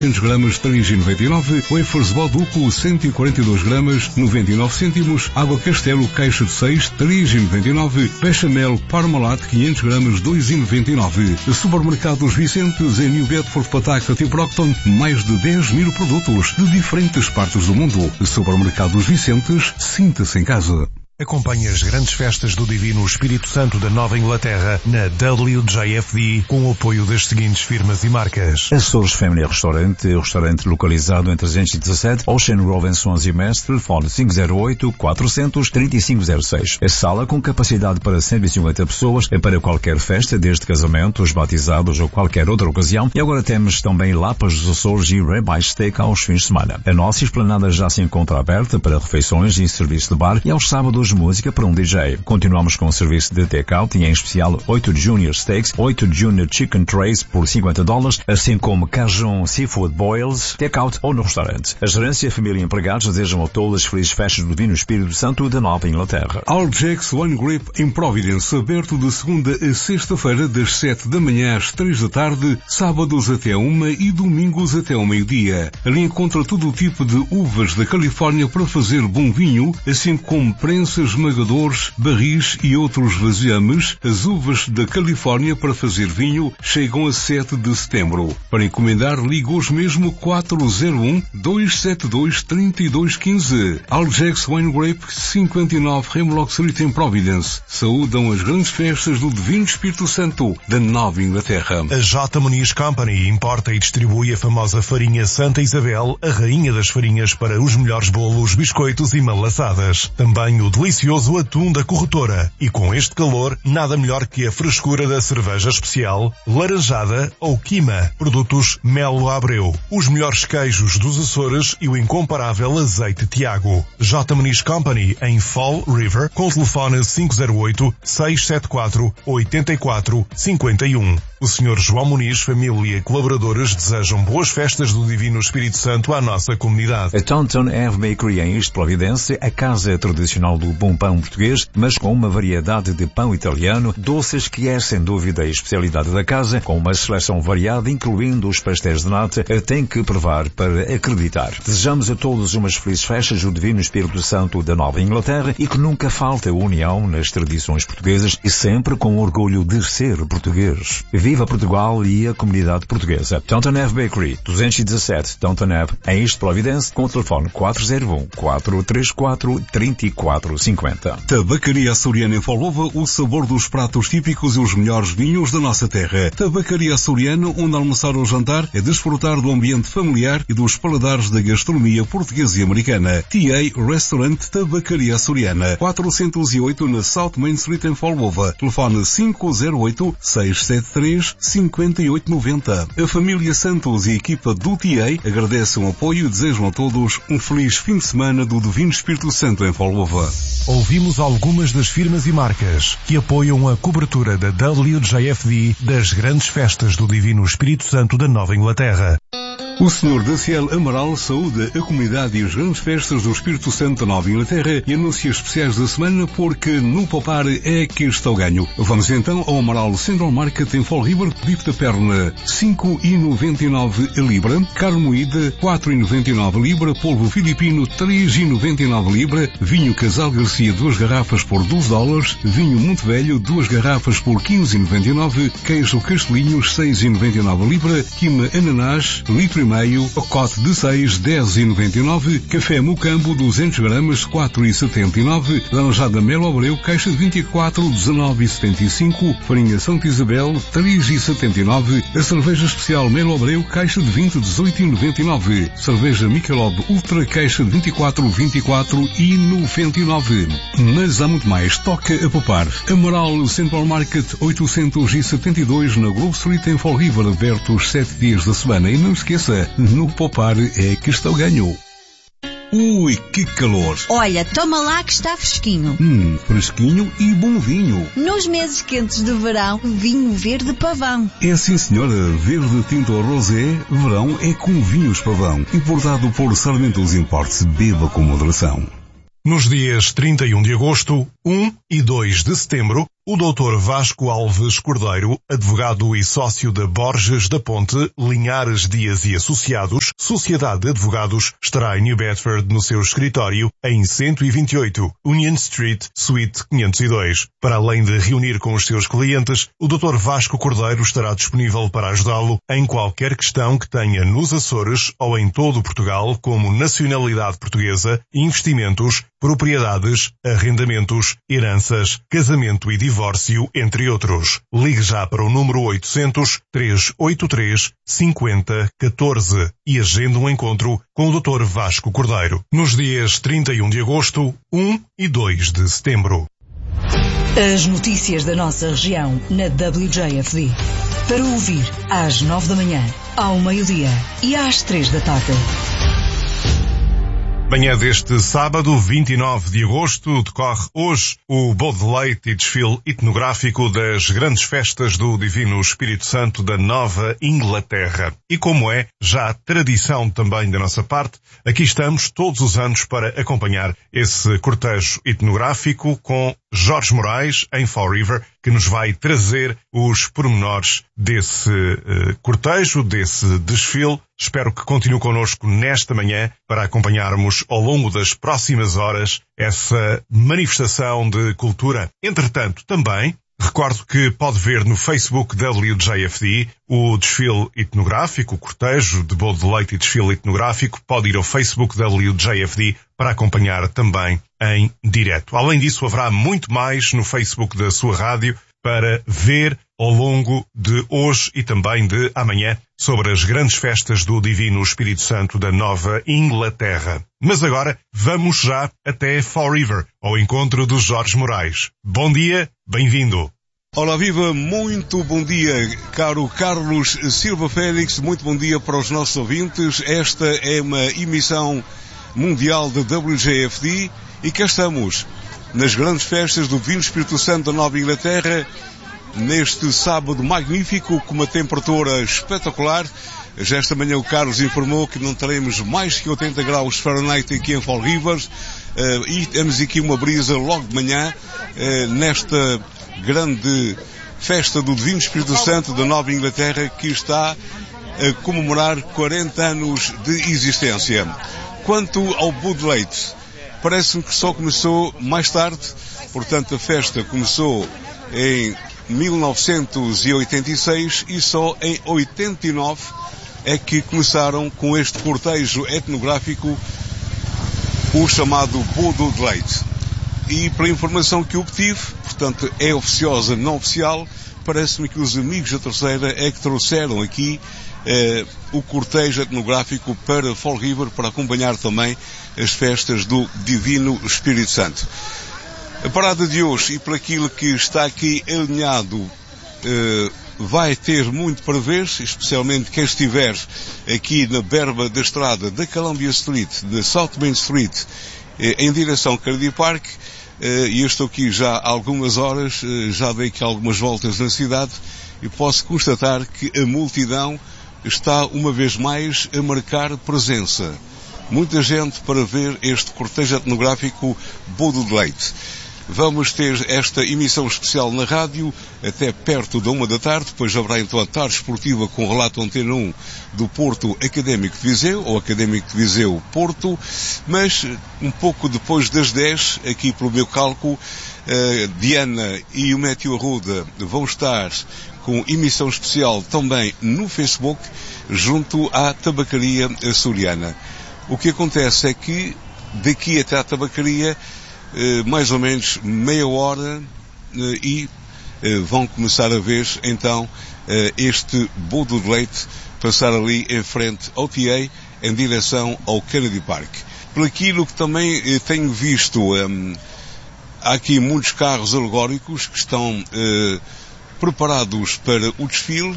200 gramas 3,99, wafers Boduco 142 gramas 99 cêntimos, água Castelo caixa de 6 3,99, bechamel Parmalat 500 gramas 2,99. Supermercados Vicentes em New Bedford, Pawtucket e Brockton, mais de 10 mil produtos de diferentes partes do mundo. Supermercados Vicentes, sinta-se em casa. Acompanhe as grandes festas do Divino Espírito Santo da Nova Inglaterra na WJFD com o apoio das seguintes firmas e marcas. Açores Family Restaurante localizado em 317 Ocean Grove em Swansea Mass, telefone 508-400-3506. A sala com capacidade para 150 pessoas é para qualquer festa, desde casamentos, batizados ou qualquer outra ocasião. E agora temos também Lapas dos Açores e Ribeye Steak aos fins de semana. A nossa esplanada já se encontra aberta para refeições e serviço de bar e aos sábados música para um DJ. Continuamos com o serviço de take-out e em especial 8 Junior Steaks, 8 Junior Chicken Trays por $50, assim como Cajun Seafood Boils, take-out ou no restaurante. A gerência, a família e empregados desejam a todas felizes festas do Divino Espírito Santo da Nova Inglaterra. All Jacks Wine Grip em Providence, aberto de segunda a sexta-feira das 7 da manhã às 3 da tarde, sábados até 1 e domingos até ao meio-dia. Ali encontra todo o tipo de uvas da Califórnia para fazer bom vinho, assim como prensas, esmagadores, barris e outros vaziames. As uvas da Califórnia para fazer vinho chegam a 7 de setembro. Para encomendar, ligue hoje mesmo 401-272-3215. All Jacks Wine Grape 59 Hemlock Street em Providence. Saúdam as grandes festas do Divino Espírito Santo da Nova Inglaterra. A J. Muniz Company importa e distribui a famosa farinha Santa Isabel, a rainha das farinhas para os melhores bolos, biscoitos e malaçadas. Também o delicioso atum da corretora. E com este calor, nada melhor que a frescura da cerveja especial, laranjada ou quima. Produtos Melo Abreu. Os melhores queijos dos Açores e o incomparável azeite Tiago. J. Muniz Company em Fall River, com o telefone 508-674-8451. O Sr. João Muniz, família e colaboradores desejam boas festas do Divino Espírito Santo à nossa comunidade. A Taunton Ave Bakery em East Providence, a casa tradicional do bom pão português, mas com uma variedade de pão italiano, doces que é sem dúvida a especialidade da casa, com uma seleção variada, incluindo os pastéis de nata, tem que provar para acreditar. Desejamos a todos umas felizes festas do Divino Espírito Santo da Nova Inglaterra e que nunca falte a união nas tradições portuguesas e sempre com orgulho de ser português. Viva Portugal e a comunidade portuguesa. Taunton Ave Bakery, 217 Taunton Ave, em East Providence, com o telefone 401-434-3450. Tabacaria Açoriana em Folova, o sabor dos pratos típicos e os melhores vinhos da nossa terra. Tabacaria Açoriana, onde almoçar ou jantar é desfrutar do ambiente familiar e dos paladares da gastronomia portuguesa e americana. TA Restaurant Tabacaria Açoriana, 408 na South Main Street em Folova. Telefone 508-673-5890. A família Santos e a equipa do TA agradecem o apoio e desejam a todos um feliz fim de semana do Divino Espírito Santo em Folova. Ouvimos algumas das firmas e marcas que apoiam a cobertura da WJFD das grandes festas do Divino Espírito Santo da Nova Inglaterra. O Sr. Daciel Amaral saúda a comunidade e as grandes festas do Espírito Santo da Nova Inglaterra e anuncia especiais da semana porque no poupar é que está o ganho. Vamos então ao Amaral Central Market em Fall River, bife da perna 5,99 a libra, carne moída 4,99 a libra, polvo filipino 3,99 a libra, vinho Casal Garcia 2 garrafas por $12, vinho Monte Velho 2 garrafas por 15,99, queijo Castelinhos 6,99 a libra, quima ananás litro e meio, pacote de 6, 10,99, café Mucambo 200 gramas, 4,79, laranjada Melo Abreu, caixa de 24, 19,75, farinha Santa Isabel, 3,79, a cerveja especial Melo Abreu, caixa de 20, 18,99, cerveja Michelob Ultra, caixa de 24, 24,99. Mas há muito mais, toca a poupar. Amaral Central Market 872 na Grove Street em Fall River, aberto os 7 dias da semana. E não esqueça, no poupar é que está o ganho. Ui, que calor! Olha, toma lá que está fresquinho. Fresquinho e bom vinho. Nos meses quentes de verão, vinho verde pavão. É sim, senhora. Verde tinto rosé, verão é com vinhos pavão. Importado por Sarmentos Imports. Beba com moderação. Nos dias 31 de agosto, 1 e 2 de setembro, O Dr. Vasco Alves Cordeiro, advogado e sócio da Borges da Ponte, Linhares Dias e Associados, Sociedade de Advogados, estará em New Bedford no seu escritório em 128 Union Street, Suite 502. Para além de reunir com os seus clientes, o Dr. Vasco Cordeiro estará disponível para ajudá-lo em qualquer questão que tenha nos Açores ou em todo Portugal, como nacionalidade portuguesa, investimentos, propriedades, arrendamentos, heranças, casamento e divórcio, entre outros. Ligue já para o número 800-383-5014 e agende um encontro com o Dr. Vasco Cordeiro nos dias 31 de agosto, 1 e 2 de setembro. As notícias da nossa região na WJFD. Para ouvir às 9 da manhã, ao meio-dia e às 3 da tarde. Manhã deste sábado, 29 de agosto, decorre hoje o bolo de leite e desfile etnográfico das grandes festas do Divino Espírito Santo da Nova Inglaterra. E como é já tradição também da nossa parte, aqui estamos todos os anos para acompanhar esse cortejo etnográfico com Jorge Moraes, em Fall River, que nos vai trazer os pormenores desse cortejo, desse desfile. Espero que continue connosco nesta manhã para acompanharmos ao longo das próximas horas essa manifestação de cultura. Entretanto, também recordo que pode ver no Facebook WJFD o desfile etnográfico, o cortejo de bolo de leite e desfile etnográfico. Pode ir ao Facebook WJFD para acompanhar também em direto. Além disso, haverá muito mais no Facebook da sua rádio para ver ao longo de hoje e também de amanhã sobre as grandes festas do Divino Espírito Santo da Nova Inglaterra. Mas agora vamos já até Fall River, ao encontro do Jorge Moraes. Bom dia, bem-vindo. Olá, viva, muito bom dia, caro Carlos Silva Félix, muito bom dia para os nossos ouvintes. Esta é uma emissão mundial da WJFD e cá estamos, nas grandes festas do Divino Espírito Santo da Nova Inglaterra, neste sábado magnífico, com uma temperatura espetacular. Já esta manhã o Carlos informou que não teremos mais que 80 graus Fahrenheit aqui em Fall River, e temos aqui uma brisa logo de manhã, nesta grande festa do Divino Espírito Santo da Nova Inglaterra, que está a comemorar 40 anos de existência. Quanto ao bolo de leite, parece-me que só começou mais tarde. Portanto, a festa começou em 1986 e só em 89 é que começaram com este cortejo etnográfico, o chamado bolo de leite. E pela informação que obtive, portanto é oficiosa, não oficial, parece-me que os amigos da Terceira é que trouxeram aqui o cortejo etnográfico para Fall River para acompanhar também as festas do Divino Espírito Santo. A parada de hoje, e por aquilo que está aqui alinhado, vai ter muito para ver, especialmente quem estiver aqui na berma da estrada da Columbia Street, da South Main Street, em direção a Kennedy Park. E eu estou aqui já há algumas horas, já dei aqui algumas voltas na cidade e posso constatar que a multidão está uma vez mais a marcar presença. Muita gente para ver este cortejo etnográfico bolo de leite. Vamos ter esta emissão especial na rádio até perto da 1 da tarde, depois haverá então a tarde esportiva com o relato Antena 1 do Porto Académico de Viseu, ou Académico de Viseu Porto, mas um pouco depois das 10, aqui pelo meu cálculo, Diana e o Méteo Arruda vão estar com emissão especial também no Facebook, junto à tabacaria açoriana. O que acontece é que daqui até à tabacaria, mais ou menos meia hora, e vão começar a ver então este bolo de leite passar ali em frente ao TA em direção ao Kennedy Park. Por aquilo que também tenho visto, há aqui muitos carros alegóricos que estão preparados para o desfile,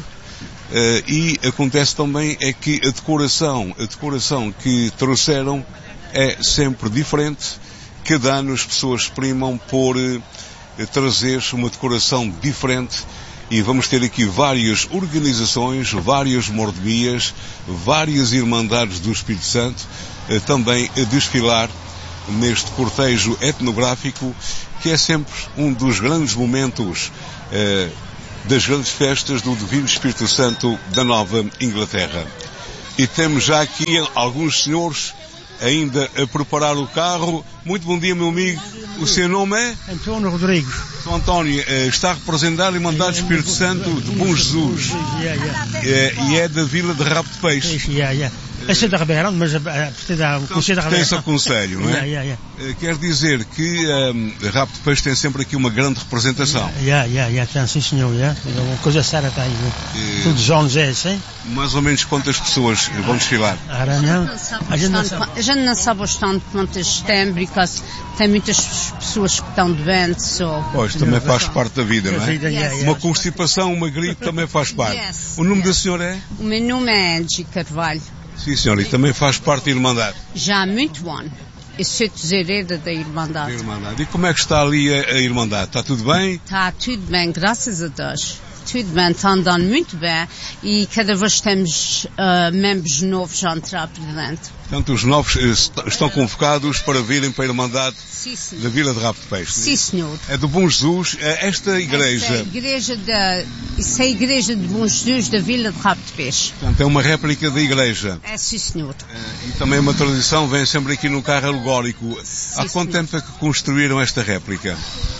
e acontece também é que a decoração que trouxeram é sempre diferente. Cada ano as pessoas primam por trazer uma decoração diferente e vamos ter aqui várias organizações, várias mordomias, várias irmandades do Espírito Santo também a desfilar neste cortejo etnográfico que é sempre um dos grandes momentos das grandes festas do Divino Espírito Santo da Nova Inglaterra. E temos já aqui alguns senhores ainda a preparar o carro. Muito bom dia, meu amigo. O seu nome é? António Rodrigues. São António, está a representar a Irmandade do Espírito Santo de Bom Jesus. E é da Vila de Rabo de Peixe. É Santa Ribeirão, mas precisa o Conselho da Ribeirão. Tem-se a Conselho, não é? Quer dizer que Rabo de Peixe tem sempre aqui uma grande representação. Tem, sim senhor, uma coisa séria está aí. Todos os anos é assim. Mais ou menos quantas pessoas vão desfilar? A gente não sabe bastante quantas tem, porque tem muitas pessoas que estão doentes. Pois, também faz parte da vida, não é? Uma constipação, uma gripe também faz parte. O nome da senhora é? O meu nome é Angie Carvalho. Sim, senhora, e também faz parte da Irmandade? Já há muito ano. Eu sou tesourera da Irmandade. E como é que está ali a Irmandade? Está tudo bem? Está tudo bem, graças a Deus. Tudo bem, está andando muito bem e cada vez temos membros novos a entrar por dentro. Portanto, os novos estão convocados para virem para a Irmandade da Vila de Rabo de Peixe. Sim, senhor. É do Bom Jesus, esta igreja... Isso é a igreja de Bom Jesus da Vila de Rabo de Peixe. Portanto, é uma réplica da igreja. É, sim, senhor. E também uma tradição, vem sempre aqui no carro alegórico. Há quanto tempo é que construíram esta réplica?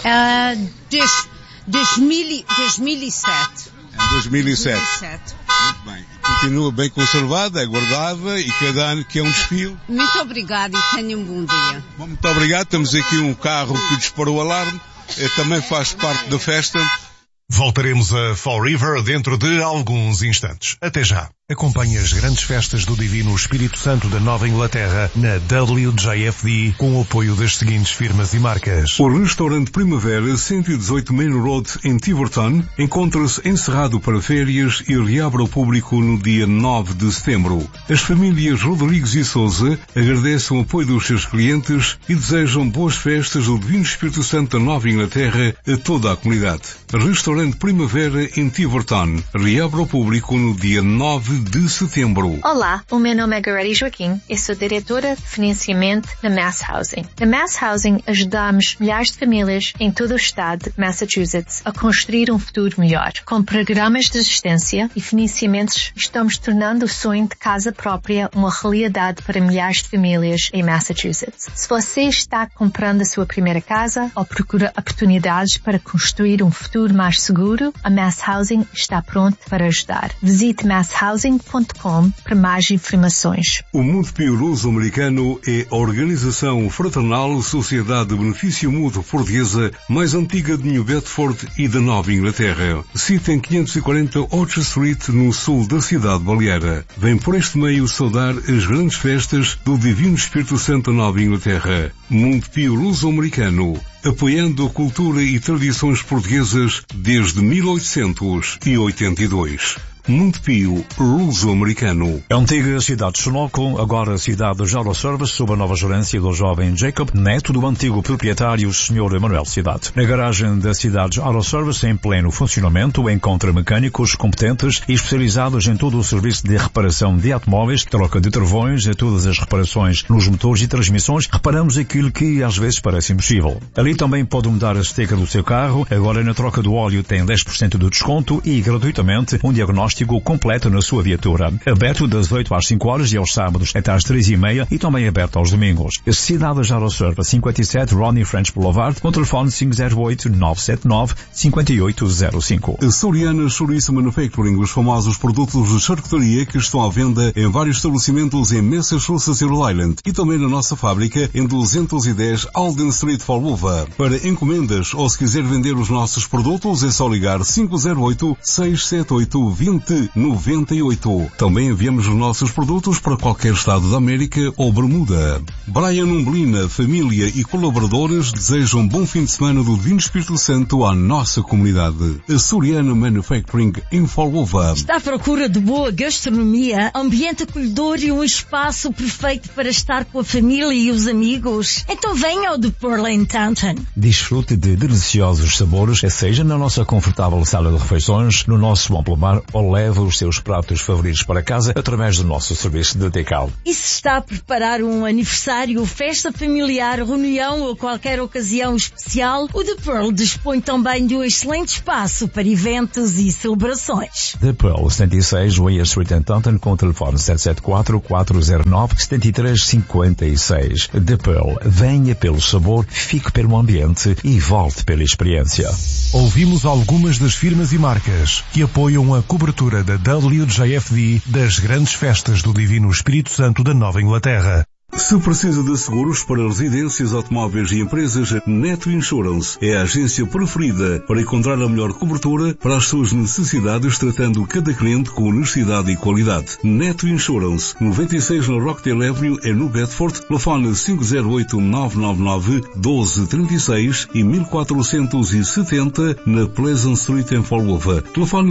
2007. Em 2007. Muito bem. Continua bem conservada, é guardada e cada ano que é um desfile. Muito obrigado e tenha um bom dia. Bom, muito obrigado. Temos aqui um carro que disparou o alarme. Também faz parte da festa. Voltaremos a Fall River dentro de alguns instantes. Até já. Acompanhe as grandes festas do Divino Espírito Santo da Nova Inglaterra na WJFD com o apoio das seguintes firmas e marcas. O restaurante Primavera 118 Main Road em Tiverton encontra-se encerrado para férias e reabre ao público no dia 9 de setembro. As famílias Rodrigues e Souza agradecem o apoio dos seus clientes e desejam boas festas do Divino Espírito Santo da Nova Inglaterra a toda a comunidade. Restaurante Primavera em Tiverton reabre ao público no dia 9 de setembro. Olá, o meu nome é Gareti Joaquim e sou diretora de financiamento na Mass Housing. Na Mass Housing ajudamos milhares de famílias em todo o estado de Massachusetts a construir um futuro melhor. Com programas de assistência e financiamentos, estamos tornando o sonho de casa própria uma realidade para milhares de famílias em Massachusetts. Se você está comprando a sua primeira casa ou procura oportunidades para construir um futuro mais seguro, a Mass Housing está pronto para ajudar. Visite masshousing.com para mais informações. O Montepio Luso-Americano é a organização fraternal Sociedade de Benefício Mútuo Portuguesa mais antiga de New Bedford e da Nova Inglaterra. Sita em 540 Orchard Street, no sul da cidade baleara. Vem por este meio saudar as grandes festas do Divino Espírito Santo da Nova Inglaterra. Montepio Luso-Americano, apoiando a cultura e tradições portuguesas desde 1882. Montepio Luso-Americano. A antiga cidade de Sunoco, agora cidade de Jaro Service, sob a nova gerência do jovem Jacob, neto do antigo proprietário Sr. Emanuel Cidade. Na garagem da cidade de Jaro Service, em pleno funcionamento, encontra mecânicos competentes e especializados em todo o serviço de reparação de automóveis, troca de travões, todas as reparações nos motores e transmissões. Reparamos aquilo que às vezes parece impossível. Ali também pode mudar a esteira do seu carro. Agora na troca do óleo tem 10% de desconto e gratuitamente um diagnóstico completo na sua viatura. Aberto das 8 às 5 horas e aos sábados até às 3:30 e também aberto aos domingos. Cidade de Jaro Service, 57 Ronnie French Boulevard, com telefone 508-979-5805. A Soriana Chouriço Manufacturing, os famosos produtos de charcutaria que estão à venda em vários estabelecimentos em Massachusetts e Rhode Island e também na nossa fábrica em 210 Alden Street, Falluva. Para encomendas ou se quiser vender os nossos produtos é só ligar 508-678-2098. Também enviamos os nossos produtos para qualquer estado da América ou Bermuda. Brian Umblina, família e colaboradores desejam um bom fim de semana do Divino Espírito Santo à nossa comunidade. A Soriana Manufacturing em Falluva. Está à procura de boa gastronomia, ambiente acolhedor e um espaço perfeito para estar com a família e os amigos? Então venha ao The Pearl in Taunton. Thornton. Desfrute de deliciosos sabores, seja na nossa confortável sala de refeições, no nosso bom paladar, ou leve os seus pratos favoritos para casa através do nosso serviço de take-out. E se está a preparar um aniversário, festa familiar, reunião ou qualquer ocasião especial, o The Pearl dispõe também de um excelente espaço para eventos e celebrações. The Pearl, 76 Weir Street em Taunton, com o telefone 774-409-7356. The Pearl, venha pelo sabor, fique pelo ambiente e volte pela experiência. Ouvimos algumas das firmas e marcas que apoiam a cobertura da WJFD das grandes festas do Divino Espírito Santo da Nova Inglaterra. Se precisa de seguros para residências, automóveis e empresas, Neto Insurance é a agência preferida para encontrar a melhor cobertura para as suas necessidades, tratando cada cliente com honestidade e qualidade. Neto Insurance, 96 na Rockdale Avenue, no Bedford, telefone 508-999-1236 e 1470 na Pleasant Street em Fall River, telefone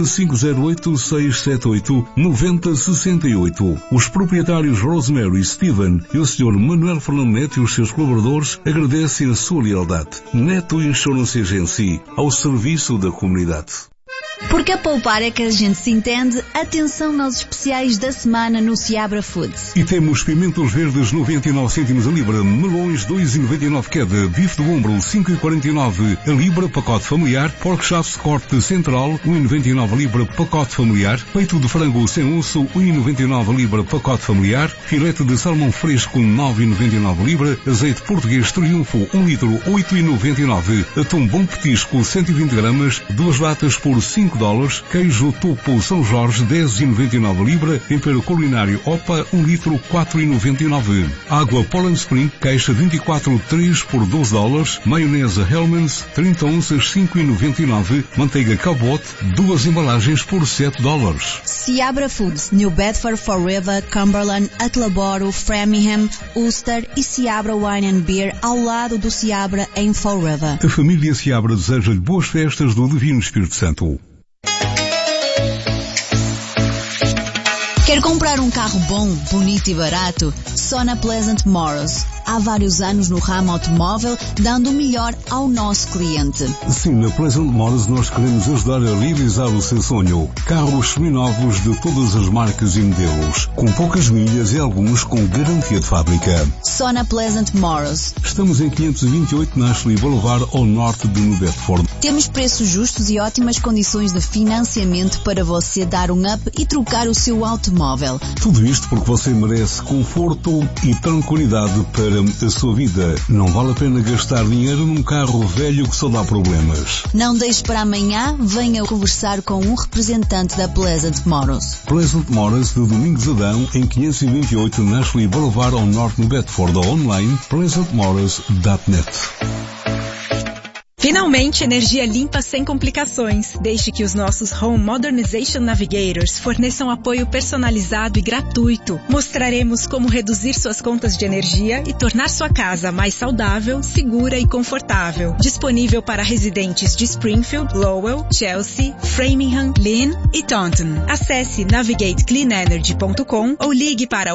508-678-9068. Os proprietários Rosemary, Steven e o Sr. Manuel Fernando Neto e os seus colaboradores agradecem a sua lealdade. Neto Insurance Agency, ao serviço da comunidade. Porque a poupar é que a gente se entende, atenção aos especiais da semana no Seabra Foods. E temos pimentos verdes 99 cêntimos a libra, melões 2,99 cada, bife de ombro 5,49 a libra, pacote familiar, pork chops corte central 1,99 a libra, pacote familiar, peito de frango sem osso 1,99 a libra, pacote familiar, filete de salmão fresco 9,99 a libra, azeite português Triunfo 1 litro 8,99, atum bom petisco 120 gramas, 2 latas por $5, queijo topo São Jorge 10,99 a libra, tempero culinário Opa 1 litro 4,99, água Poland Spring caixa 24 3 por $12, maionese Hellmann's 30 onças 5,99, manteiga Cabot 2 embalagens por $7. Seabra Foods, New Bedford, Fall River, Cumberland, Attleboro, Framingham, Ulster e Seabra Wine and Beer ao lado do Seabra em Fall River. A família Seabra deseja-lhe boas festas do Divino Espírito Santo. Quer comprar um carro bom, bonito e barato? Só na Pleasant Motors. Há vários anos no ramo automóvel, dando o melhor ao nosso cliente. Sim, na Pleasant Motors nós queremos ajudar a realizar o seu sonho. Carros seminovos de todas as marcas e modelos, com poucas milhas e alguns com garantia de fábrica. Só na Pleasant Motors. Estamos em 528 Nashley Boulevard, ao norte de New Bedford. Temos preços justos e ótimas condições de financiamento para você dar um up e trocar o seu automóvel. Tudo isto porque você merece conforto e tranquilidade para a sua vida. Não vale a pena gastar dinheiro num carro velho que só dá problemas. Não deixe para amanhã, venha conversar com um representante da Pleasant Motors. Pleasant Motors de Domingos Adão, em 528 Nashley Boulevard, ao norte de Bedford, ou online pleasantmotors.net. Finalmente, energia limpa sem complicações. Deixe que os nossos Home Modernization Navigators forneçam apoio personalizado e gratuito. Mostraremos como reduzir suas contas de energia e tornar sua casa mais saudável, segura e confortável. Disponível para residentes de Springfield, Lowell, Chelsea, Framingham, Lynn e Taunton. Acesse navigatecleanenergy.com ou ligue para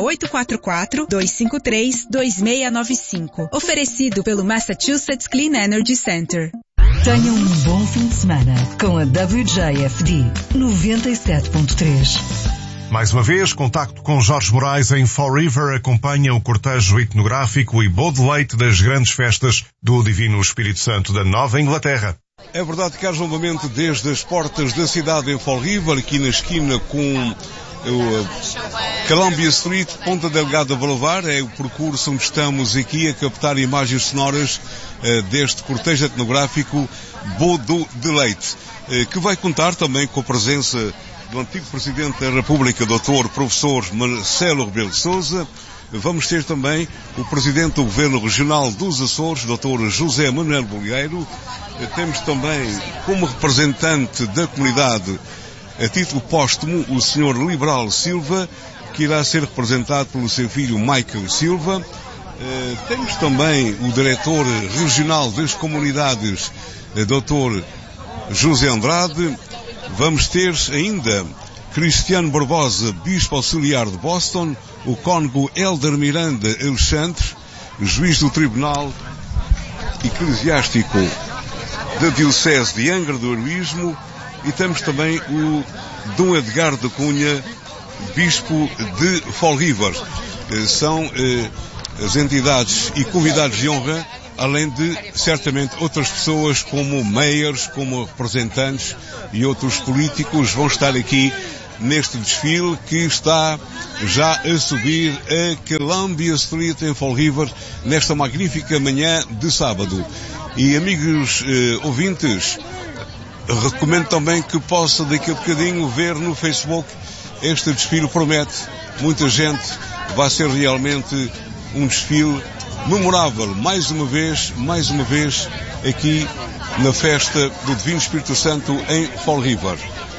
844-253-2695. Oferecido pelo Massachusetts Clean Energy Center. Tenha um bom fim de semana com a WJFD 97.3. Mais uma vez, contacto com Jorge Moraes em Fall River, acompanha o cortejo etnográfico e bom de leite das grandes festas do Divino Espírito Santo da Nova Inglaterra. É verdade, Carlos, novamente desde as portas da cidade em Fall River, aqui na esquina com o Columbia Street, Ponta Delgada Boulevard, é o percurso onde estamos aqui a captar imagens sonoras deste cortejo etnográfico Bodo de Leite, que vai contar também com a presença do antigo Presidente da República, Dr. Professor Marcelo Rebelo de Sousa. Vamos ter também o Presidente do Governo Regional dos Açores, Dr. José Manuel Bolgueiro. Temos também como representante da comunidade, a título póstumo, o Sr. Liberal Silva, que irá ser representado pelo seu filho Michael Silva. Temos também o Diretor Regional das Comunidades, Dr. José Andrade. Vamos ter ainda Cristiano Barbosa, Bispo Auxiliar de Boston, o cônego Hélder Miranda Alexandre, juiz do Tribunal eclesiástico da Diocese de Angra do Heroísmo, e temos também o Dom Edgar da Cunha, Bispo de Fall River. São as entidades e convidados de honra, além de, certamente, outras pessoas como mayors, como representantes e outros políticos vão estar aqui neste desfile que está já a subir a Columbia Street em Fall River nesta magnífica manhã de sábado. E amigos ouvintes, recomendo também que possa daqui a bocadinho ver no Facebook. Este desfile promete muita gente, vai ser realmente um desfile memorável, mais uma vez aqui na festa do Divino Espírito Santo em Fall River.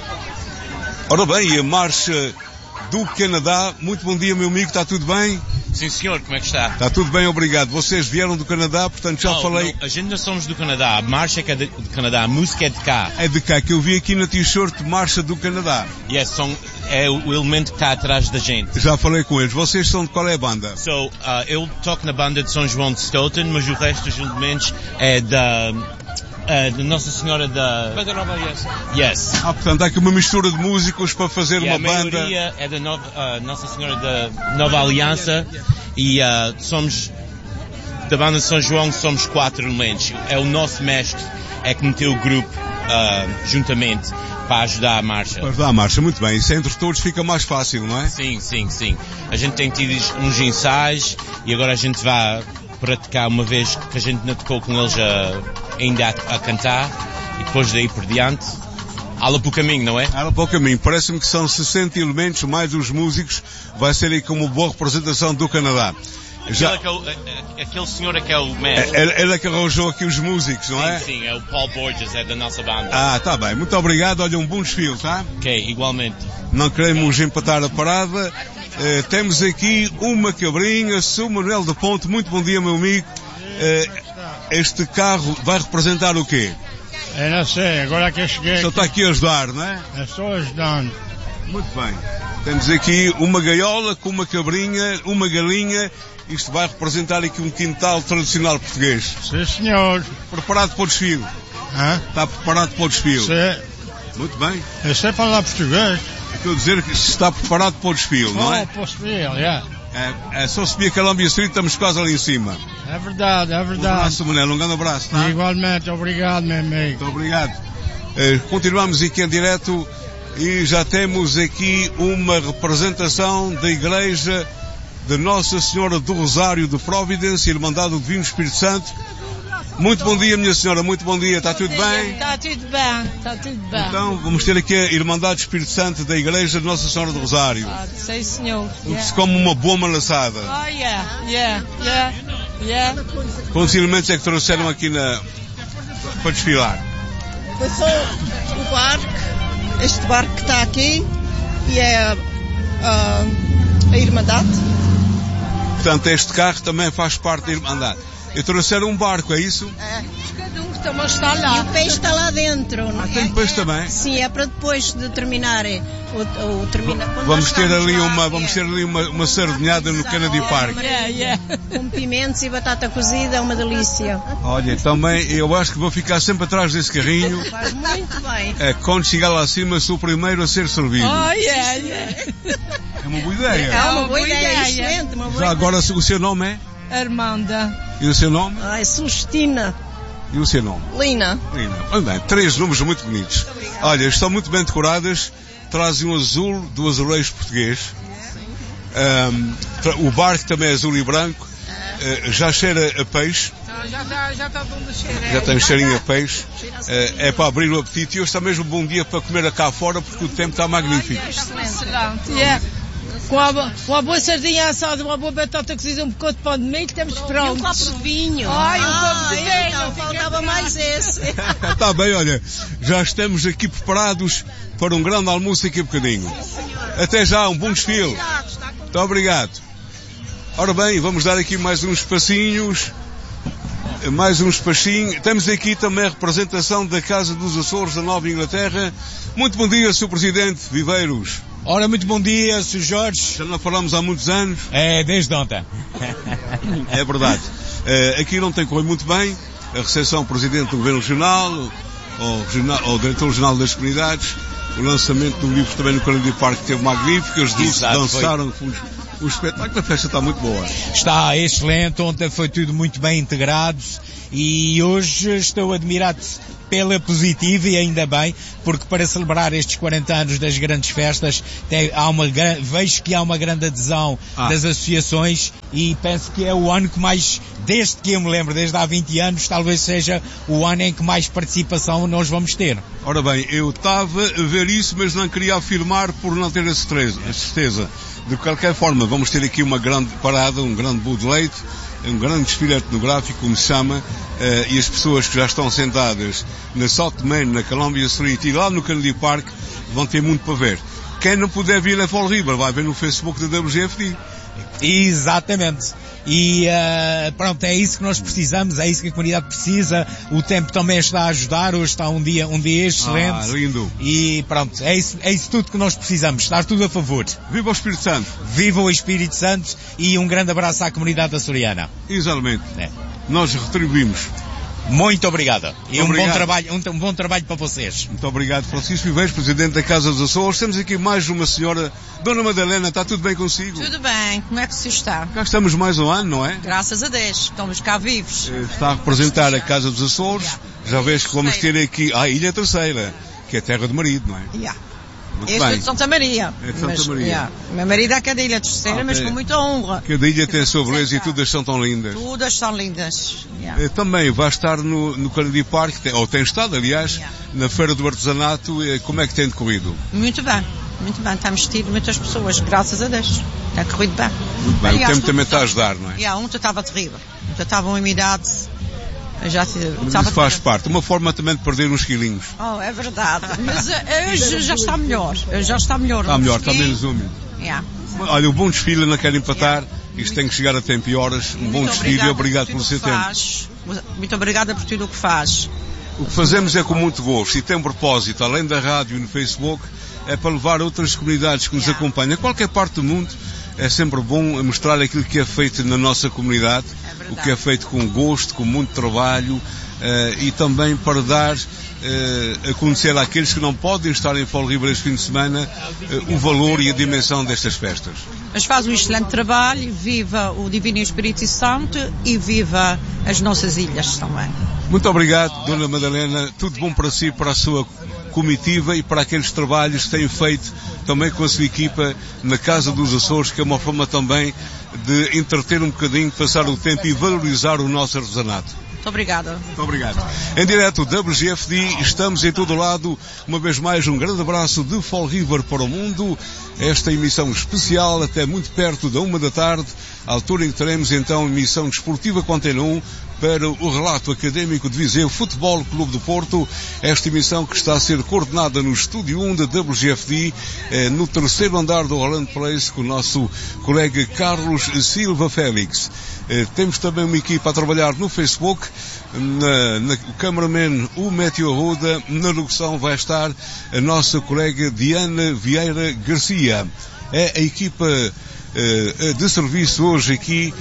Ora bem, a marcha do Canadá. Muito bom dia, meu amigo, está tudo bem? Sim, senhor, como é que está? Está tudo bem, obrigado. Vocês vieram do Canadá, portanto já falei... Não, a gente não somos do Canadá, a marcha é que é do Canadá, a música é de cá. É de cá, que eu vi aqui na t-shirt Marcha do Canadá. Yes, é o elemento que está atrás da gente. Já falei com eles. Vocês são de qual é a banda? Eu toco na banda de São João de Stoughton, mas o resto dos elementos é da Nossa Senhora da Nova Aliança. Yes. Portanto, há aqui uma mistura de músicos para fazer uma banda. A maioria é da Nossa Senhora da Nova Aliança e somos da banda de São João, somos 4 elementos. É o nosso mestre é que meteu o grupo juntamente para ajudar a marcha. Para ajudar a marcha, muito bem. Isso entre todos fica mais fácil, não é? Sim. A gente tem tido uns ensaios e agora a gente vai praticar uma vez que a gente não tocou com eles ainda a cantar, e depois daí por diante ala para o caminho, não é? Ala para o caminho. Parece-me que são 60 elementos mais os músicos. Vai ser aí como boa representação do Canadá. Aquele senhor é que é o mestre. Ele é que arranjou aqui os músicos, não é? Sim, é o Paul Borges, é da nossa banda. Está bem. Muito obrigado. Olha, um bom desfile, tá? Ok, igualmente. Não queremos empatar a parada. Temos aqui uma cabrinha, São Manuel da Ponte. Muito bom dia, meu amigo. Este carro vai representar o quê? Eu não sei, agora que eu cheguei... Só está aqui a ajudar, não é? Estou ajudando. Muito bem. Temos aqui uma gaiola com uma cabrinha, uma galinha. Isto vai representar aqui um quintal tradicional português. Sim, senhor. Preparado para o desfile? Está preparado para o desfile? Sim. Muito bem. Eu sei falar português. Estou a dizer que está preparado para o desfile, não é? Para o desfile, É só subir a Columbia Street, estamos quase ali em cima. É verdade. Um abraço, Manel, um grande abraço, tá? Igualmente, obrigado, meu amigo. Muito obrigado. Continuamos aqui em direto e já temos aqui uma representação da Igreja de Nossa Senhora do Rosário de Providence, Irmandade do Divino Espírito Santo. Muito bom dia, minha senhora, muito bom dia. Está tudo bem? Está tudo bem. Então, vamos ter aqui a Irmandade do Espírito Santo da Igreja de Nossa Senhora do Rosário. Sim, senhor. Se come uma boa malaçada. Yeah. Quantos elementos é que trouxeram aqui para desfilar? Foi só o barco, este barco que está aqui, e é a Irmandade. Portanto, este carro também faz parte da Irmandade. Eu trouxeram um barco, é isso? É. Mas está lá. E o peixe está lá dentro. Tem peixe também? Sim, é para depois de terminar Vamos ter ali uma sardinhada no Kennedy Park. Com pimentos e batata cozida, é uma delícia. Olha, também eu acho que vou ficar sempre atrás desse carrinho. Faz muito bem. Quando chegar lá acima, sou o primeiro a ser servido. É uma boa ideia. É uma boa ideia, excelente. Já agora, o seu nome é? Armanda. E o seu nome? Celestina. E o seu nome? Lina. Bem, 3 nomes muito bonitos. Olha, estão muito bem decoradas. Trazem um azul do azulejo português. O barco também é azul e branco. Já cheira a peixe. Já está tudo cheiro. Já tem um cheirinho a peixe. É para abrir o apetite. E hoje está mesmo um bom dia para comer cá fora porque o tempo está magnífico. Excelente. Com uma boa sardinha assada, uma boa batata cozida, um bocado de pão de milho, estamos prontos. E um copo de vinho. Um copo de vinho. Então, faltava mais esse. Está bem, olha, já estamos aqui preparados para um grande almoço daqui a bocadinho. Até já, um bom desfile. Muito obrigado. Ora bem, vamos dar aqui mais uns passinhos. Temos aqui também a representação da Casa dos Açores da Nova Inglaterra. Muito bom dia, Sr. Presidente Viveiros. Ora, muito bom dia, Sr. Jorge. Já não falamos há muitos anos. Desde ontem. É verdade. Aqui não tem corrido muito bem. a recepção do Presidente do Governo Regional, ao Diretor Regional das Comunidades, o lançamento do livro também no Kennedy Park teve magnífico, as duas dançaram, o espetáculo, a festa está muito boa. Está excelente, ontem foi tudo muito bem integrado e hoje estou admirado pela positiva e ainda bem, porque para celebrar estes 40 anos das grandes festas vejo que há uma grande adesão das associações e penso que é o ano que mais, desde que eu me lembro, desde há 20 anos, talvez seja o ano em que mais participação nós vamos ter. Ora bem, eu estava a ver isso, mas não queria afirmar por não ter a certeza. De qualquer forma, vamos ter aqui uma grande parada, um grande Bud Leite, um grande desfile etnográfico, como se chama, e as pessoas que já estão sentadas na South Main, na Columbia Street e lá no Kennedy Park vão ter muito para ver. Quem não puder vir na Fall River vai ver no Facebook da WGFD. Exatamente. E pronto, é isso que nós precisamos, é isso que a comunidade precisa. O tempo também está a ajudar, hoje está um dia excelente. Lindo. E pronto, é isso tudo que nós precisamos, estar tudo a favor. Viva o Espírito Santo! Viva o Espírito Santo e um grande abraço à comunidade açoriana. Exatamente. Nós retribuímos. Muito obrigado. E obrigado. um bom trabalho para vocês. Muito obrigado, Francisco Viveiros, Presidente da Casa dos Açores. Temos aqui mais uma senhora, Dona Madalena, está tudo bem consigo? Tudo bem, como é que se está? Cá estamos mais um ano, não é? Graças a Deus, estamos cá vivos. Está a representar a Casa dos Açores, já vês que vamos ter aqui a Ilha Terceira, que é terra de marido, não é? Este é de Santa Maria. É de Santa Maria. Meu marido é cada ilha terceira, mas com muita honra. Cada ilha tem a sua beleza e todas são tão lindas. Todas são lindas. Também vai estar no Kennedy Park, ou tem estado, aliás, na Feira do Artesanato. Como é que tem decorrido? Muito bem. Temos tido muitas pessoas, graças a Deus. Tem corrido bem. Muito bem, o tempo também está a ajudar, não é? Ontem estava terrível. Ontem estava uma umidade. Mas isso faz parte, uma forma também de perder uns quilinhos. É verdade, mas hoje já está melhor. Está melhor, está menos úmido. Olha, o bom desfile não quer empatar, isto tem que chegar a tempo e horas. Um bom desfile e obrigado pelo seu tempo. Muito obrigada por tudo o que faz. O que fazemos é com muito gosto e tem um propósito, além da rádio e no Facebook, é para levar outras comunidades que nos acompanham. Em qualquer parte do mundo é sempre bom mostrar aquilo que é feito na nossa comunidade. O que é feito com gosto, com muito trabalho e também para dar a conhecer àqueles que não podem estar em Fall River este fim de semana o valor e a dimensão destas festas. Mas faz um excelente trabalho, viva o Divino Espírito Santo e viva as nossas ilhas também. Muito obrigado, Dona Madalena, tudo bom para si, para a sua comitiva e para aqueles trabalhos que têm feito também com a sua equipa na Casa dos Açores, que é uma forma também de entreter um bocadinho, passar o tempo e valorizar o nosso artesanato. Muito obrigada. Muito obrigado. Em direto, WGFD, estamos em todo lado. Uma vez mais, um grande abraço de Fall River para o mundo. Esta emissão especial até muito perto da 1 da tarde, à altura em que teremos então emissão desportiva com Antena 1 para o relato académico de Viseu Futebol Clube do Porto. Esta emissão que está a ser coordenada no Estúdio 1 da WGFD, no terceiro andar do Orlando Place, com o nosso colega Carlos Silva Félix. Temos também uma equipa a trabalhar no Facebook, o cameraman, o Méteo Arruda, na locução vai estar a nossa colega Diana Vieira Garcia. É a equipa de serviço hoje aqui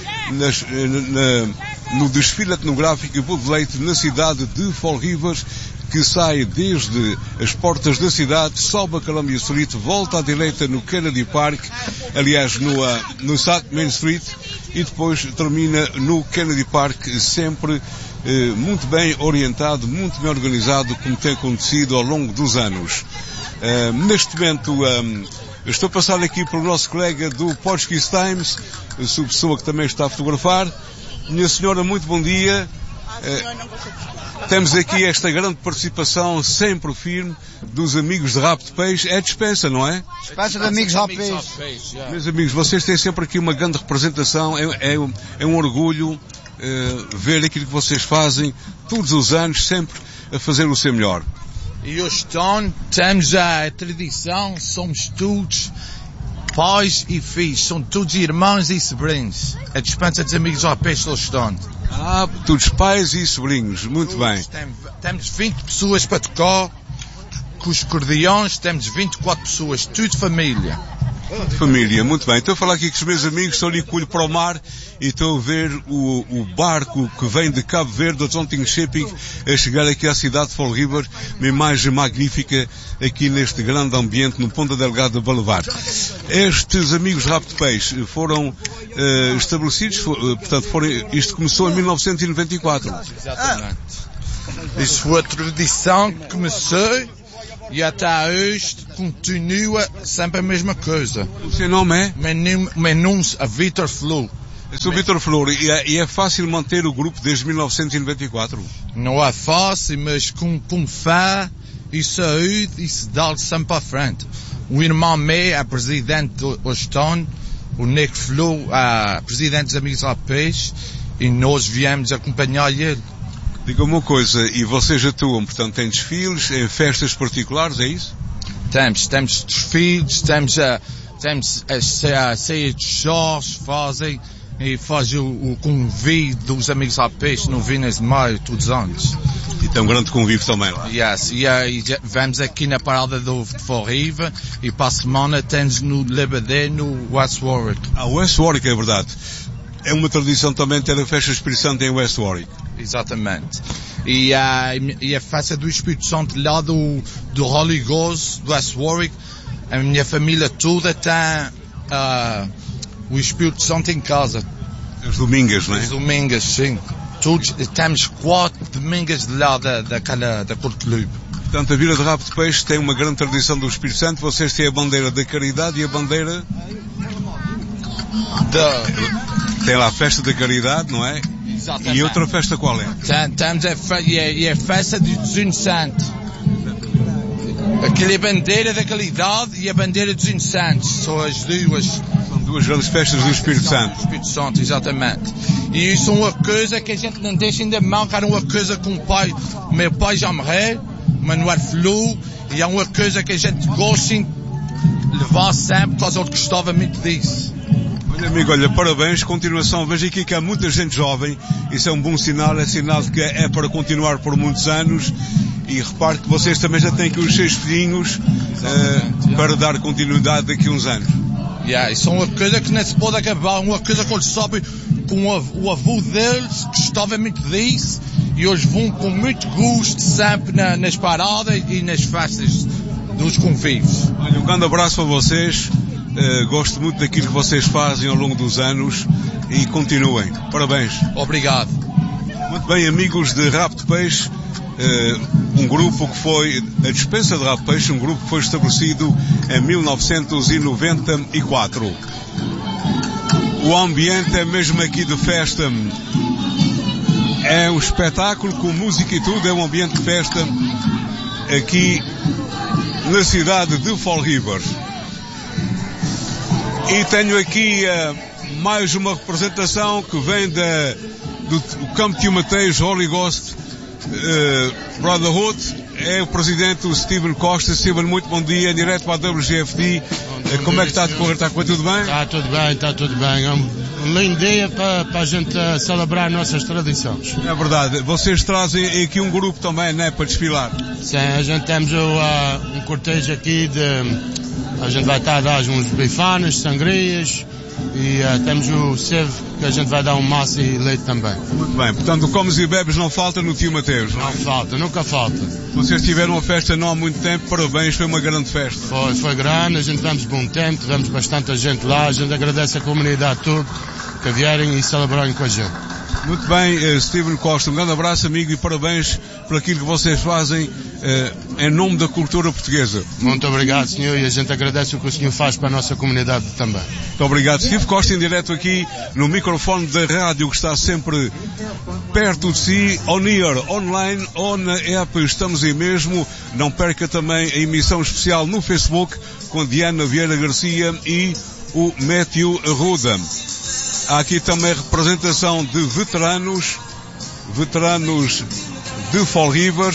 no desfile etnográfico Bud Leite na cidade de Fall River, que sai desde as portas da cidade, sobe a Columbia Street, volta à direita no Kennedy Park, aliás no South Main Street, e depois termina no Kennedy Park, sempre muito bem orientado, muito bem organizado, como tem acontecido ao longo dos anos. Neste momento estou a passar aqui para o nosso colega do Portuguese Times, a sua pessoa que também está a fotografar. Minha senhora, muito bom dia. Temos aqui esta grande participação, sempre firme, dos amigos de Rabo de Peixe. É dispensa, não é? Dispensa de amigos de Rabo de Peixe. Meus amigos, vocês têm sempre aqui uma grande representação. É um orgulho ver aquilo que vocês fazem todos os anos, sempre a fazer o seu melhor. E hoje temos a tradição, somos todos pais e filhos, são todos irmãos e sobrinhos. A dispensa dos amigos ao peixe do estão. Todos pais e sobrinhos, muito bem. Temos 20 pessoas para tocar, com os cordeões, temos 24 pessoas, tudo família. Família, muito bem. Estou a falar aqui com os meus amigos, estou ali com o olho para o mar e estou a ver o barco que vem de Cabo Verde, o Zonting Shipping, a chegar aqui à cidade de Fall River, uma imagem magnífica aqui neste grande ambiente no Ponta Delgada Boulevard. Estes amigos Rabo de Peixe foram estabelecidos, portanto, isto começou em 1994. Exatamente. Isso foi a tradição que começou e até hoje continua sempre a mesma coisa. O seu nome é? Meu nome é Vitor Flor. Eu sou Vitor Flor e é fácil manter o grupo desde 1994? Não é fácil, mas com fé e saúde isso dá sempre para frente. O irmão meu é presidente do Ostone, o Nick Flor é presidente dos Amigos Rabo de Peixe e nós viemos acompanhar ele. Diga uma coisa, e vocês atuam, portanto, em desfiles, em festas particulares, é isso? Temos desfiles, temos a ceia de Jorge, fazem o convite dos Amigos Rabo de Peixe no Vinas de Maio, todos os anos. E tem um grande convívio também lá. Yes, e vamos aqui na parada do Fall River e para a semana temos no Lebedé, no West Warwick. West Warwick, é verdade. É uma tradição também ter a festa Espírito Santo em West Warwick. Exatamente. E a festa do Espírito Santo lá do Holy Ghost, do West Warwick, a minha família toda tem o Espírito Santo em casa. As domingas, não é? As domingas, sim. Todos, temos 4 domingas de lá da Corte Clube. Portanto, a Vila de Rabo de Peixe tem uma grande tradição do Espírito Santo. Vocês têm a bandeira da caridade e a bandeira... Tem lá a festa da caridade, não é? Exatamente. E outra festa qual é? Temos a festa dos Inocentes. Aquela é a bandeira da caridade e a bandeira dos Inocentes. São as duas. São duas grandes festas do Espírito Santo. Do Espírito Santo, exatamente. E isso é uma coisa que a gente não deixa ainda mancar, uma coisa com o pai. Meu pai já morreu, Manuel Flor, e é uma coisa que a gente gosta de levar sempre, por causa ele gostava muito disso. Olha, amigo, olha, parabéns, continuação. Vejo aqui que há muita gente jovem, isso é um bom sinal, é sinal de que é para continuar por muitos anos. E repare que vocês também já têm aqui os 6 filhinhos para dar continuidade daqui a uns anos. Isso é uma coisa que não se pode acabar, uma coisa que eles sabem com o avô deles gostava muito disso e hoje vão com muito gosto sempre nas paradas e nas festas dos convívios. Olha, um grande abraço para vocês. Gosto muito daquilo que vocês fazem ao longo dos anos e continuem. Parabéns. Obrigado. Muito bem, amigos de Rabo de Peixe, um grupo que foi, a Despensa de Rabo de Peixe, um grupo que foi estabelecido em 1994. O ambiente é mesmo aqui de festa. É um espetáculo com música e tudo, é um ambiente de festa aqui na cidade de Fall River. E tenho aqui mais uma representação que vem do Campo de Mateus Holy Ghost Brotherhood. É o presidente, o Steven Costa. Steven, muito bom dia, direto para a WGFD. Como é que está a decorrer? Está a correr tudo bem? Está tudo bem. É um lindo dia para a gente celebrar nossas tradições. É verdade. Vocês trazem aqui um grupo também, né, para desfilar? Sim, a gente temos um cortejo aqui a gente vai estar a dar uns bifanas, sangrias e temos o Seve que a gente vai dar um massa e leite também. Muito bem, portanto comes e bebes não falta no Tio Mateus, não é? Não falta, nunca falta. Vocês tiveram uma festa não há muito tempo, parabéns, foi uma grande festa. Foi grande, a gente tivemos bom tempo, tivemos bastante gente lá, a gente agradece a comunidade toda que vierem e celebrarem com a gente. Muito bem, Steven Costa, um grande abraço, amigo, e parabéns por aquilo que vocês fazem em nome da cultura portuguesa. Muito obrigado, senhor, e a gente agradece o que o senhor faz para a nossa comunidade também. Muito obrigado. Steve Costa em direto aqui no microfone da rádio que está sempre perto de si, on air, online, on app, estamos aí mesmo. Não perca também a emissão especial no Facebook com a Diana Vieira Garcia e o Matthew Arruda. Há aqui também representação de veteranos de Fall River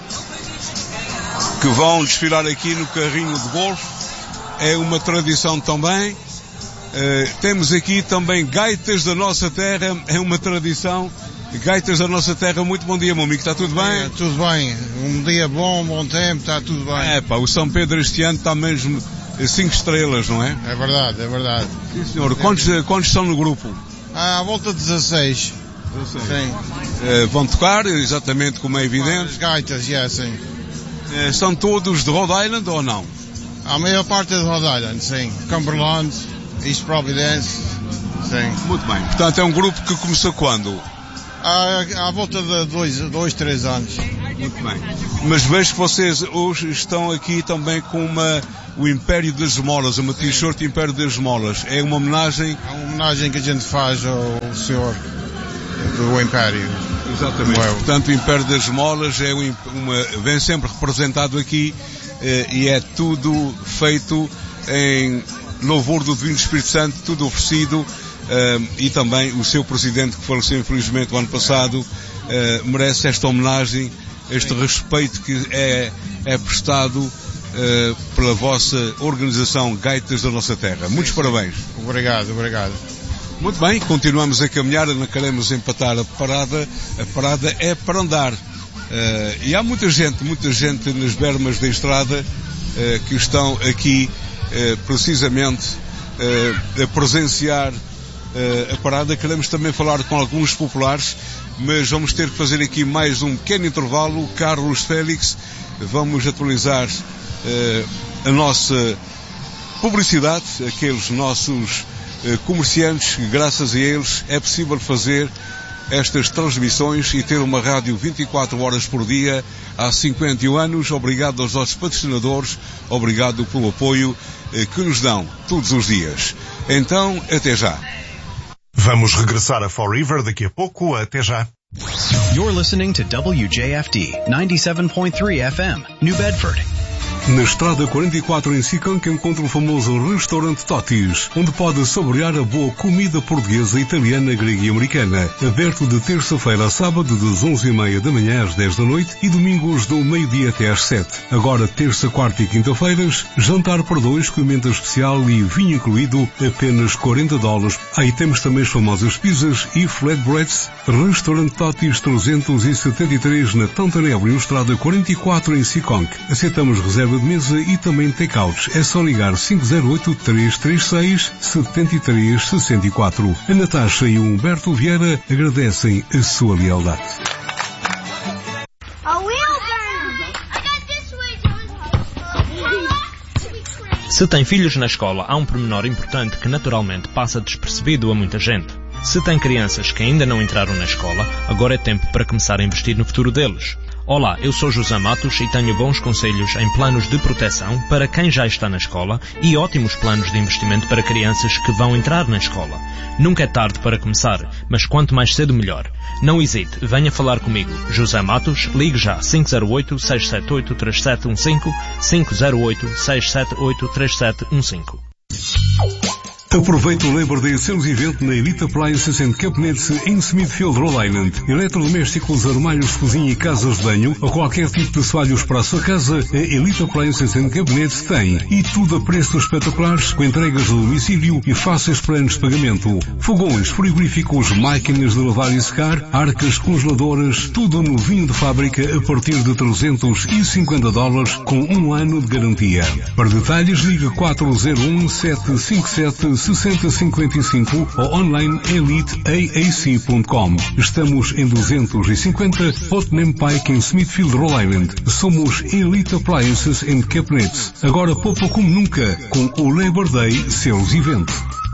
que vão desfilar aqui no carrinho de golfe. É uma tradição também. Temos aqui também gaitas da nossa terra, é uma tradição. Gaitas da nossa terra, muito bom dia, meu amigo, está tudo bem? Tudo bem, um dia bom tempo, está tudo bem. O São Pedro este ano está mesmo 5 estrelas, não é? É verdade, é verdade. Sim, senhor. Quantos estão no grupo? À volta de 16. Sim. Vão tocar, exatamente como é evidente? As gaitas, sim. São todos de Rhode Island ou não? A maior parte é de Rhode Island, sim. Cumberland, East Providence, sim. Muito bem. Portanto, é um grupo que começou quando? À volta de 2, 3 anos. Muito bem. Mas vejo que vocês hoje estão aqui também com o Império das Esmolas, uma t-shirt Império das Esmolas. É uma homenagem? É uma homenagem que a gente faz ao senhor do Império. Exatamente. Portanto, o Império das Esmolas vem sempre representado aqui e é tudo feito em louvor do Divino Espírito Santo, tudo oferecido. E também o seu presidente, que faleceu infelizmente o ano passado, merece esta homenagem, este respeito que é prestado pela vossa organização Gaitas da Nossa Terra. Muitos parabéns. Obrigado. Muito bem, continuamos a caminhar, não queremos empatar a parada é para andar. E há muita gente nas bermas da estrada que estão aqui precisamente a presenciar a parada. Queremos também falar com alguns populares, mas vamos ter que fazer aqui mais um pequeno intervalo. Carlos Félix, vamos atualizar a nossa publicidade, aqueles nossos comerciantes, graças a eles é possível fazer estas transmissões e ter uma rádio 24 horas por dia há 51 anos. Obrigado aos nossos patrocinadores, obrigado pelo apoio que nos dão todos os dias. Então, até já. Vamos regressar a Fall River daqui a pouco. Até já. You're listening to WJFD 97.3 FM, New Bedford. Na Estrada 44 em Seekonk encontra o famoso restaurante Totis, onde pode saborear a boa comida portuguesa, italiana, grega e americana. Aberto de terça-feira a sábado das 11h30 da manhã às 10 da noite e domingos do meio-dia até às 7. Agora terça, quarta e quinta-feiras, jantar para 2 com emenda especial e vinho incluído, apenas $40. Aí temos também as famosas pizzas e flatbreads. Restaurante Totis 373 na Taunton Avenue, Estrada 44 em Seekonk. Aceitamos reserva de mesa e também take-outs. É só ligar 508-336-7364. A Natasha e o Humberto Vieira agradecem a sua lealdade. Se tem filhos na escola, há um pormenor importante que naturalmente passa despercebido a muita gente. Se tem crianças que ainda não entraram na escola, agora é tempo para começar a investir no futuro deles. Olá, eu sou José Matos e tenho bons conselhos em planos de proteção para quem já está na escola e ótimos planos de investimento para crianças que vão entrar na escola. Nunca é tarde para começar, mas quanto mais cedo melhor. Não hesite, venha falar comigo. José Matos, ligue já 508-678-3715, 508-678-3715. Aproveite o Labor Day Sales Event na Elite Appliances and Cabinets em Smithfield, Rhode Island. Eletrodomésticos, armários de cozinha e casas de banho ou qualquer tipo de assoalhos para a sua casa, a Elite Appliances and Cabinets tem. E tudo a preços espetaculares, com entregas do domicílio e fáceis planos de pagamento. Fogões, frigoríficos, máquinas de lavar e secar, arcas congeladoras, tudo novinho de fábrica a partir de $350 com 1 ano de garantia. Para detalhes, ligue 401-757-6055 ou online eliteaac.com. Estamos em 250 Putnam Pike em Smithfield, Rhode Island. Somos Elite Appliances and Cabinets. Agora poupa como nunca com o Labor Day Sales Event.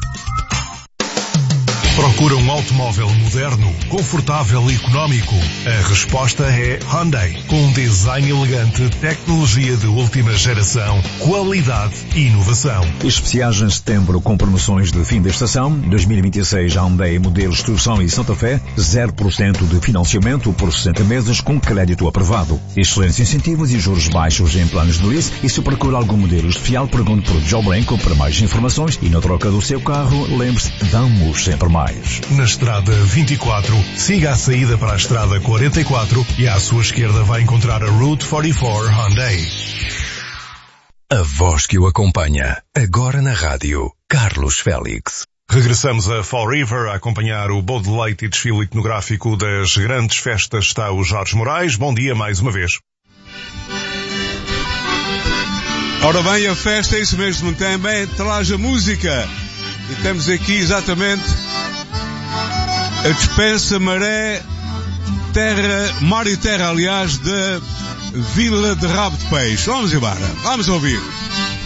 Procura um automóvel moderno, confortável e económico? A resposta é Hyundai. Com um design elegante, tecnologia de última geração, qualidade e inovação. Especiais em setembro com promoções de fim da estação. 2026 Hyundai modelos Tucson e Santa Fé, 0% de financiamento por 60 meses com crédito aprovado. Excelentes incentivos e juros baixos em planos de lease. E se procura algum modelo especial, pergunte por Joe Branco para mais informações. E na troca do seu carro, lembre-se, damos sempre mais. Na Estrada 24, siga a saída para a Estrada 44 e à sua esquerda vai encontrar a Route 44 Hyundai. A voz que o acompanha, agora na rádio, Carlos Félix. Regressamos a Fall River a acompanhar o bode de leite e desfile etnográfico das grandes festas. Está o Jorge Moraes. Bom dia mais uma vez. Ora bem, a festa é isso mesmo, também traz a música. E temos aqui exatamente a dispensa Maré, terra, mar e terra, aliás, da Vila de Rabo de Peixe. Vamos embora, vamos ouvir.